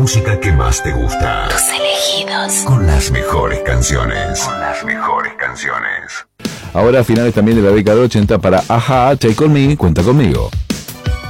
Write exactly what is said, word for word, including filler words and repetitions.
música que más te gusta. Tus elegidos. Con las mejores canciones. Con las mejores canciones. Ahora, a finales también de la década ochenta, para Aja, Take On Me, Cuenta Conmigo.